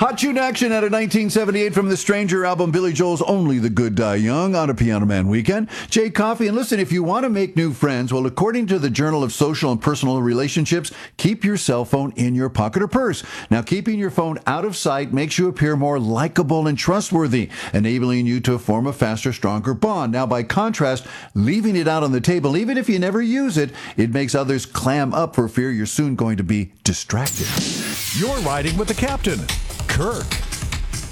Hot Tune Action out of 1978 from the Stranger album, Billy Joel's Only the Good Die Young on a Piano Man weekend. Jay Coffey, and listen, if you want to make new friends, well, according to the Journal of Social and Personal Relationships, keep your cell phone in your pocket or purse. Now, keeping your phone out of sight makes you appear more likable and trustworthy, enabling you to form a faster, stronger bond. Now, by contrast, leaving it out on the table, even if you never use it, it makes others clam up for fear you're soon going to be distracted. You're riding with the captain, Kirk.